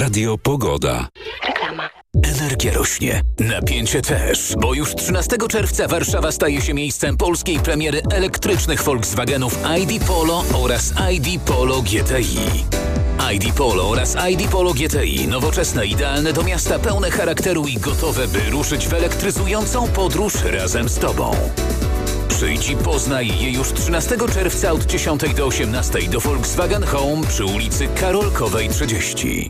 Radio Pogoda. Reklama. Energia rośnie, napięcie też, bo już 13 czerwca Warszawa staje się miejscem polskiej premiery elektrycznych Volkswagenów ID Polo oraz ID Polo GTI. ID Polo oraz ID Polo GTI, nowoczesne, idealne do miasta, pełne charakteru i gotowe, by ruszyć w elektryzującą podróż razem z Tobą. Przyjdź i poznaj je już 13 czerwca od 10 do 18 do Volkswagen Home przy ulicy Karolkowej 30.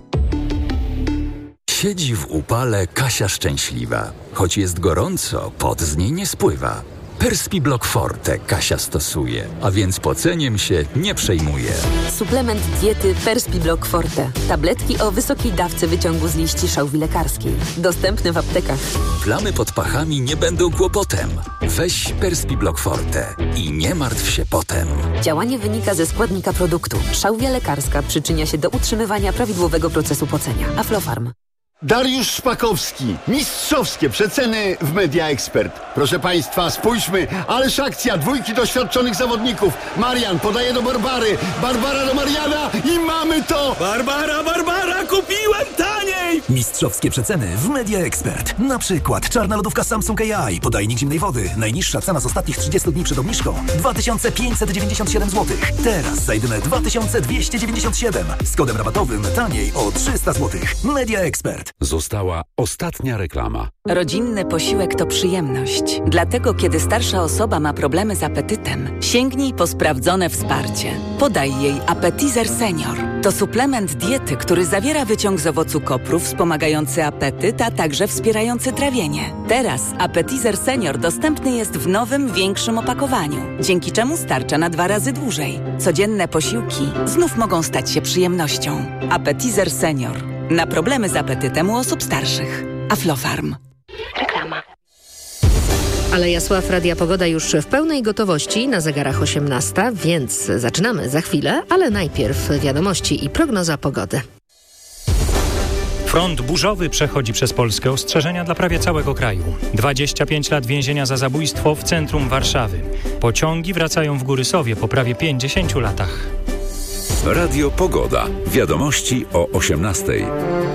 Siedzi w upale Kasia szczęśliwa. Choć jest gorąco, pot z niej nie spływa. Perspiblock Forte Kasia stosuje, a więc poceniem się nie przejmuje. Suplement diety Perspiblock Forte. Tabletki o wysokiej dawce wyciągu z liści szałwi lekarskiej. Dostępny w aptekach. Plamy pod pachami nie będą kłopotem. Weź Perspiblock Forte i nie martw się potem. Działanie wynika ze składnika produktu. Szałwia lekarska przyczynia się do utrzymywania prawidłowego procesu pocenia. Aflofarm. Dariusz Szpakowski. Mistrzowskie przeceny w Media Expert. Proszę Państwa, spójrzmy. Ależ akcja, dwójki doświadczonych zawodników. Marian podaje do Barbary. Barbara do Mariana i mamy to! Barbara, kupiłem taniej! Mistrzowskie przeceny w Media Expert. Na przykład czarna lodówka Samsung AI, podajnik zimnej wody. Najniższa cena z ostatnich 30 dni przed obniżką 2597 zł. Teraz za jedyne 2297. Z kodem rabatowym taniej o 300 zł. Media Expert. Została ostatnia reklama. Rodzinny posiłek to przyjemność. Dlatego, kiedy starsza osoba ma problemy z apetytem, sięgnij po sprawdzone wsparcie. Podaj jej Appetizer Senior. To suplement diety, który zawiera wyciąg z owocu kopru wspomagający apetyt, a także wspierający trawienie. Teraz Appetizer Senior dostępny jest w nowym, większym opakowaniu, dzięki czemu starcza na 2 razy dłużej. Codzienne posiłki znów mogą stać się przyjemnością. Appetizer Senior. Na problemy z apetytem u osób starszych. Aflofarm. Reklama. Aleja Sław, Radia Pogoda już w pełnej gotowości, na zegarach 18, więc zaczynamy za chwilę, ale najpierw wiadomości i prognoza pogody. Front burzowy przechodzi przez Polskę. Ostrzeżenia dla prawie całego kraju. 25 lat więzienia za zabójstwo w centrum Warszawy. Pociągi wracają w Górysowie po prawie 50 latach. Radio Pogoda. Wiadomości o 18:00.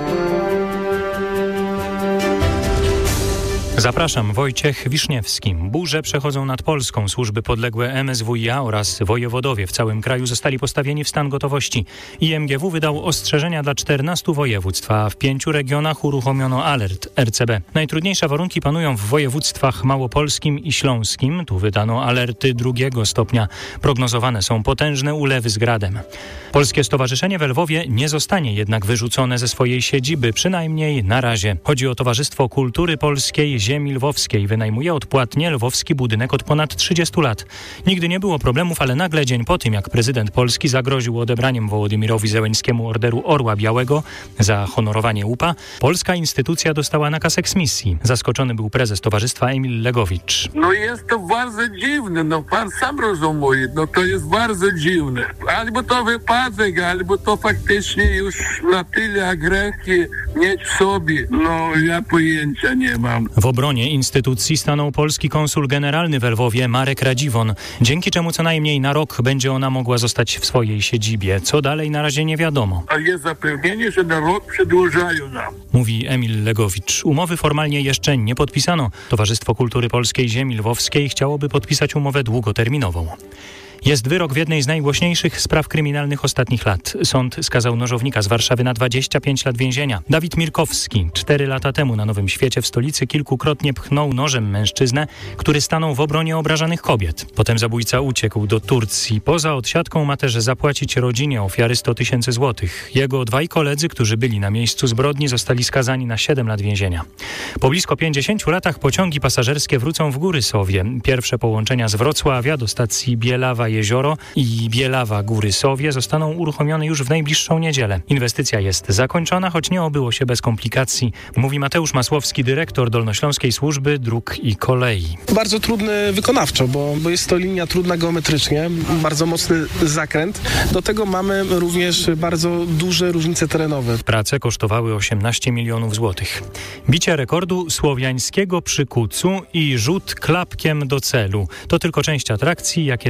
Zapraszam, Wojciech Wiszniewski. Burze przechodzą nad Polską. Służby podległe MSWiA oraz wojewodowie w całym kraju zostali postawieni w stan gotowości. IMGW wydał ostrzeżenia dla 14 województw, a w 5 regionach uruchomiono alert RCB. Najtrudniejsze warunki panują w województwach małopolskim i śląskim. Tu wydano alerty 2 stopnia. Prognozowane są potężne ulewy z gradem. Polskie Stowarzyszenie w Lwowie nie zostanie jednak wyrzucone ze swojej siedziby, przynajmniej na razie. Chodzi o Towarzystwo Kultury Polskiej Ziemi Lwowskiej. Wynajmuje odpłatnie lwowski budynek od ponad 30 lat. Nigdy nie było problemów, ale nagle dzień po tym, jak prezydent Polski zagroził odebraniem Wołodymirowi Zełenskiemu Orderu Orła Białego za honorowanie łupa, polska instytucja dostała nakaz eksmisji. Zaskoczony był prezes towarzystwa Emil Legowicz. Jest to bardzo dziwne, pan sam rozumie, to jest bardzo dziwne. Albo to wypadek, albo to faktycznie już na tyle grzechy mieć w sobie, ja pojęcia nie mam. W obronie instytucji stanął polski konsul generalny w Lwowie Marek Radziwon, dzięki czemu co najmniej na rok będzie ona mogła zostać w swojej siedzibie. Co dalej na razie nie wiadomo. A jest zapewnienie, że na rok przedłużają nam. Mówi Emil Legowicz. Umowy formalnie jeszcze nie podpisano. Towarzystwo Kultury Polskiej Ziemi Lwowskiej chciałoby podpisać umowę długoterminową. Jest wyrok w jednej z najgłośniejszych spraw kryminalnych ostatnich lat. Sąd skazał nożownika z Warszawy na 25 lat więzienia. Dawid Mirkowski 4 lata temu na Nowym Świecie w stolicy kilkukrotnie pchnął nożem mężczyznę, który stanął w obronie obrażanych kobiet. Potem zabójca uciekł do Turcji. Poza odsiadką ma też zapłacić rodzinie ofiary 100 000 złotych. Jego 2 koledzy, którzy byli na miejscu zbrodni, zostali skazani na 7 lat więzienia. Po blisko 50 latach pociągi pasażerskie wrócą w Górysowie. Pierwsze połączenia z Wrocławia do stacji Bielawa-Jezioro i Bielawa-Górysowie zostaną uruchomione już w najbliższą niedzielę. Inwestycja jest zakończona, choć nie obyło się bez komplikacji, mówi Mateusz Masłowski, dyrektor Dolnośląskiej Służby Dróg i Kolei. Bardzo trudny wykonawczo, bo jest to linia trudna geometrycznie, bardzo mocny zakręt. Do tego mamy również bardzo duże różnice terenowe. Prace kosztowały 18 milionów złotych. Bicie rekordu słowiańskiego przy Kucu i rzut klapkiem do celu. To tylko część atrakcji, jakie czekają na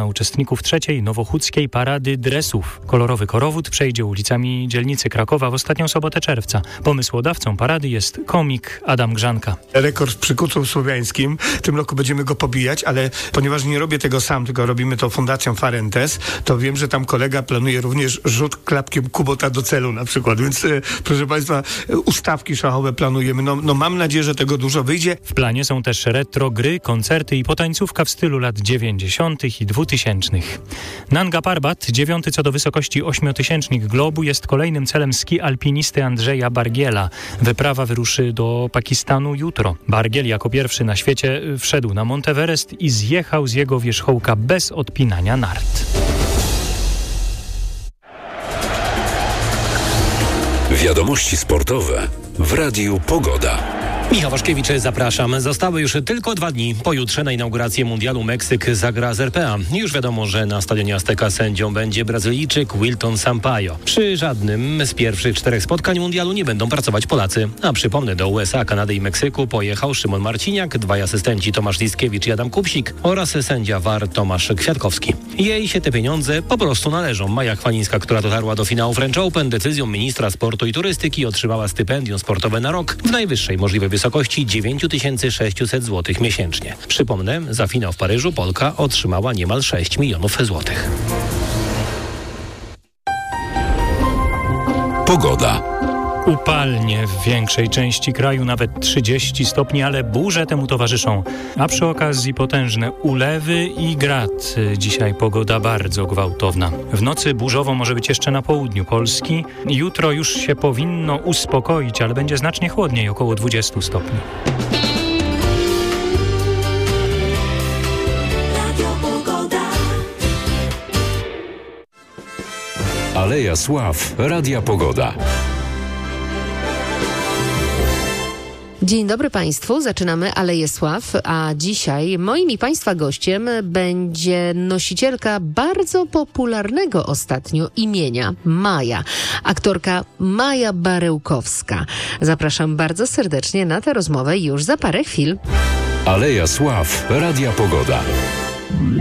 na uczestników trzeciej nowochódzkiej parady dresów. Kolorowy korowód przejdzie ulicami dzielnicy Krakowa w ostatnią sobotę czerwca. Pomysłodawcą parady jest komik Adam Grzanka. Rekord w przykucu słowiańskim. W tym roku będziemy go pobijać, ale ponieważ nie robię tego sam, tylko robimy to Fundacją Farentes, to wiem, że tam kolega planuje również rzut klapkiem Kubota do celu na przykład. Więc proszę Państwa, ustawki szachowe planujemy. No mam nadzieję, że tego dużo wyjdzie. W planie są też retro gry, koncerty i potańcówka w stylu lat 90. i 2000. Nanga Parbat, 9. co do wysokości 8-tysięcznik globu, jest kolejnym celem ski alpinisty Andrzeja Bargiela. Wyprawa wyruszy do Pakistanu jutro. Bargiel jako pierwszy na świecie wszedł na Monteverest i zjechał z jego wierzchołka bez odpinania nart. Wiadomości sportowe w Radiu Pogoda. Michał Waszkiewicz, zapraszam. Zostały już tylko 2 dni. Pojutrze na inaugurację mundialu Meksyk zagra z RPA. Już wiadomo, że na stadionie Azteca sędzią będzie Brazylijczyk Wilton Sampaio. Przy żadnym z pierwszych 4 spotkań mundialu nie będą pracować Polacy. A przypomnę, do USA, Kanady i Meksyku pojechał Szymon Marciniak, 2 asystenci Tomasz Liskiewicz i Adam Kupsik oraz sędzia VAR Tomasz Kwiatkowski. Jej się te pieniądze po prostu należą. Maja Chwalińska, która dotarła do finału French Open, decyzją ministra sportu i turystyki otrzymała stypendium sportowe na rok w najwyższej możliwej wysokości 9600 zł miesięcznie. Przypomnę, za finał w Paryżu Polka otrzymała niemal 6 milionów złotych. Pogoda. Upalnie w większej części kraju, nawet 30 stopni, ale burze temu towarzyszą. A przy okazji potężne ulewy i grad. Dzisiaj pogoda bardzo gwałtowna. W nocy burzowo może być jeszcze na południu Polski. Jutro już się powinno uspokoić, ale będzie znacznie chłodniej, około 20 stopni. Aleja Sław Radia Pogoda. Dzień dobry Państwu, zaczynamy Aleję Sław, a dzisiaj moim i Państwa gościem będzie nosicielka bardzo popularnego ostatnio imienia Maja, aktorka Maja Barełkowska. Zapraszam bardzo serdecznie na tę rozmowę już za parę chwil. Aleja Sław Radia Pogoda.